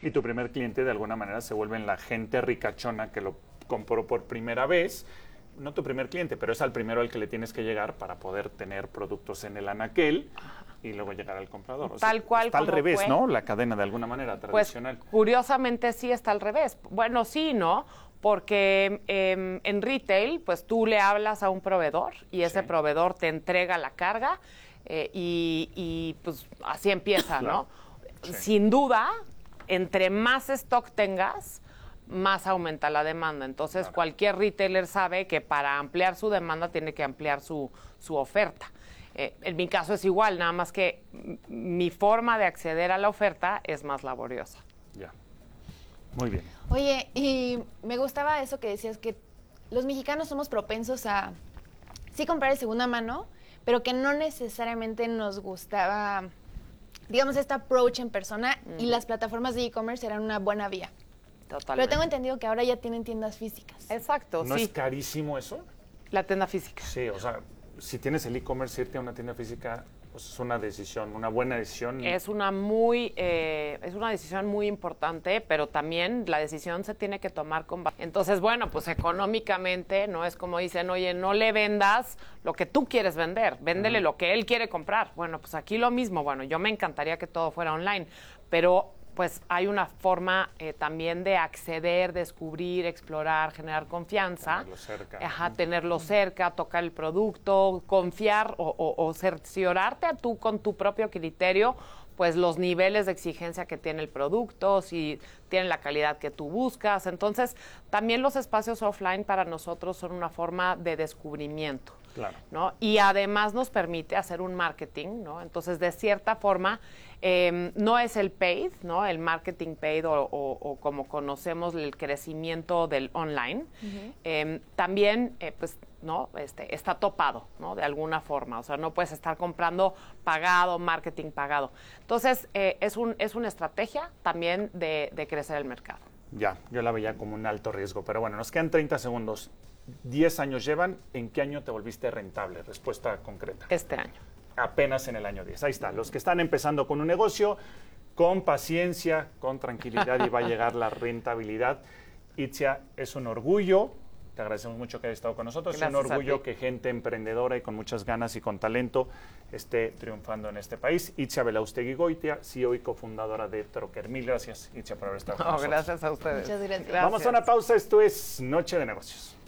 Y tu primer cliente de alguna manera se vuelven la gente ricachona que lo compró por primera vez. No tu primer cliente, pero es al primero al que le tienes que llegar para poder tener productos en el anaquel y luego llegar al comprador. Tal cual está al como revés, fue. ¿no? La cadena de alguna manera tradicional. Pues curiosamente sí está al revés. Bueno, sí, ¿no? Porque en retail, pues tú le hablas a un proveedor y ese proveedor te entrega la carga y pues así empieza, Claro. ¿no? Sí. Sin duda, entre más stock tengas, más aumenta la demanda. Entonces, cualquier retailer sabe que para ampliar su demanda tiene que ampliar su oferta. En mi caso es igual, nada más que mi forma de acceder a la oferta es más laboriosa. Ya. Muy bien. Oye, y me gustaba eso que decías, que los mexicanos somos propensos a sí comprar de segunda mano, pero que no necesariamente nos gustaba, digamos, este approach en persona, y las plataformas de e-commerce eran una buena vía. Totalmente. Pero tengo entendido que ahora ya tienen tiendas físicas. Exacto, ¿No sí. es carísimo eso? La tienda física. Sí, o sea, si tienes el e-commerce, irte a una tienda física, pues es una decisión, una buena decisión. Es una decisión muy importante, pero también la decisión se tiene que tomar con... Entonces, bueno, pues económicamente, no es como dicen, oye, no le vendas lo que tú quieres vender, véndele lo que él quiere comprar. Bueno, pues aquí lo mismo. Bueno, yo me encantaría que todo fuera online, pero pues hay una forma también de acceder, descubrir, explorar, generar confianza. Tenerlo cerca. Ajá, tenerlo cerca, tocar el producto, confiar o cerciorarte a tú con tu propio criterio, pues los niveles de exigencia que tiene el producto, si tiene la calidad que tú buscas. Entonces, también los espacios offline para nosotros son una forma de descubrimiento. Claro. ¿No? Y además nos permite hacer un marketing, ¿no? Entonces, de cierta forma, no es el paid, ¿no? El marketing paid o como conocemos el crecimiento del online. También, pues, ¿no? Está topado, ¿no? De alguna forma. O sea, no puedes estar comprando pagado, marketing pagado. Entonces, es una estrategia también de crecer el mercado. Ya, yo la veía como un alto riesgo, pero bueno, nos quedan 30 segundos. 10 años llevan, ¿en qué año te volviste rentable? Respuesta concreta. Este año. Apenas en el año 10. Ahí está. Los que están empezando con un negocio, con paciencia, con tranquilidad y va a llegar la rentabilidad. Itzia, es un orgullo. Te agradecemos mucho que hayas estado con nosotros. Gracias, es un orgullo a ti. que gente emprendedora y con muchas ganas y con talento esté triunfando en este país. Itzia Belaustegui Goitia, CEO y cofundadora de Trocker. Mil gracias, Itzia, por haber estado con nosotros. Gracias a ustedes. Muchas gracias. Vamos a una pausa. Esto es Noche de Negocios.